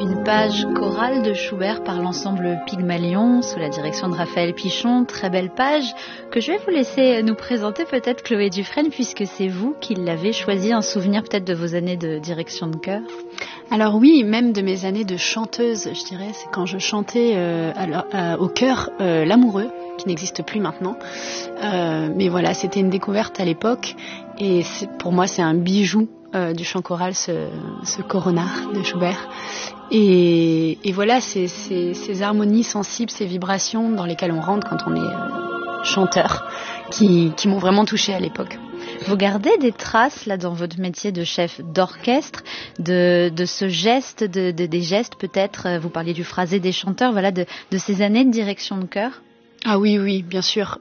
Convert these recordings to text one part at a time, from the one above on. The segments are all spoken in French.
Une page chorale de Schubert par l'ensemble Pygmalion sous la direction de Raphaël Pichon. Très belle page que je vais vous laisser nous présenter peut-être, Chloé Dufresne, puisque c'est vous qui l'avez choisi. Un souvenir peut-être de vos années de direction de chœur? Alors oui, même de mes années de chanteuse, je dirais. C'est quand je chantais au chœur L'Amoureux, qui n'existe plus maintenant. Mais voilà, c'était une découverte à l'époque. Et pour moi, c'est un bijou du chant choral, ce coronard de Schubert. Et voilà, ces harmonies sensibles, ces vibrations dans lesquelles on rentre quand on est chanteur, qui m'ont vraiment touchée à l'époque. Vous gardez des traces là dans votre métier de chef d'orchestre de ce geste, des gestes peut-être, vous parliez du phrasé des chanteurs, voilà, de ces années de direction de chœur? Ah oui, bien sûr,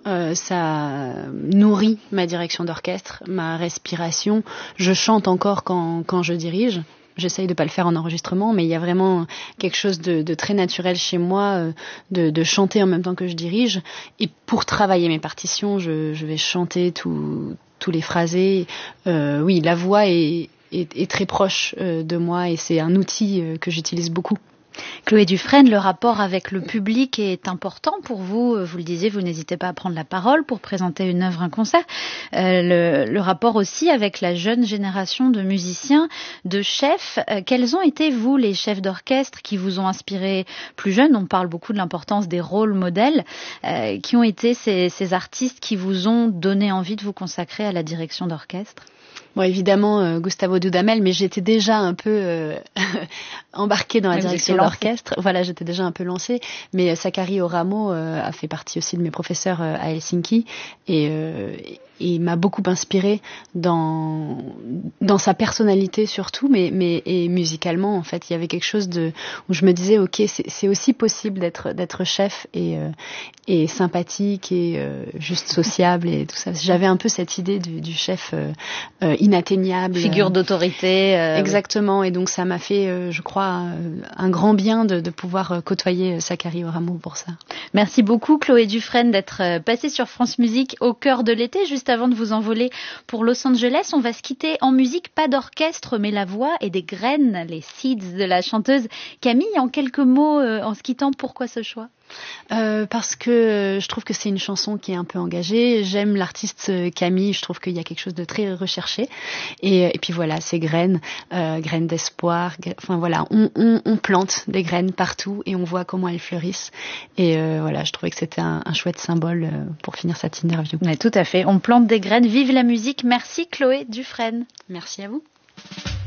ça nourrit ma direction d'orchestre, ma respiration. Je chante encore quand je dirige. J'essaye de pas le faire en enregistrement, mais il y a vraiment quelque chose de très naturel chez moi, de chanter en même temps que je dirige. Et pour travailler mes partitions, je vais chanter tous les phrasés. Oui, la voix est très proche de moi et c'est un outil que j'utilise beaucoup. Chloé Dufresne, le rapport avec le public est important pour vous. Vous le disiez, vous n'hésitez pas à prendre la parole pour présenter une œuvre, un concert. Le rapport aussi avec la jeune génération de musiciens, de chefs. Quels ont été, vous, les chefs d'orchestre qui vous ont inspiré plus jeunes? On parle beaucoup de l'importance des rôles modèles. Qui ont été ces artistes qui vous ont donné envie de vous consacrer à la direction d'orchestre? Bon, évidemment, Gustavo Dudamel, mais j'étais déjà un peu embarquée dans la direction d'orchestre. Voilà, j'étais déjà un peu lancée. Mais Sakari Oramo a fait partie aussi de mes professeurs à Helsinki et m'a beaucoup inspirée dans sa personnalité surtout, mais et musicalement en fait, il y avait quelque chose où je me disais ok, c'est aussi possible d'être chef et sympathique et juste sociable et tout ça. J'avais un peu cette idée du chef inatteignable, figure d'autorité. Exactement, et donc ça m'a fait, je crois, un grand bien de pouvoir côtoyer Sakari Oramo pour ça. Merci beaucoup Chloé Dufresne d'être passée sur France Musique au cœur de l'été. Juste avant de vous envoler pour Los Angeles, on va se quitter en musique, pas d'orchestre, mais la voix et des graines, les seeds de la chanteuse Camille. En quelques mots, en se quittant, pourquoi ce choix? Parce que je trouve que c'est une chanson qui est un peu engagée. J'aime l'artiste Camille, je trouve qu'il y a quelque chose de très recherché. Et puis voilà, ces graines, graines d'espoir. Enfin voilà, on plante des graines partout et on voit comment elles fleurissent. Et voilà, je trouvais que c'était un chouette symbole pour finir cette interview. Ouais, tout à fait. On plante des graines. Vive la musique. Merci Chloé Dufresne. Merci à vous.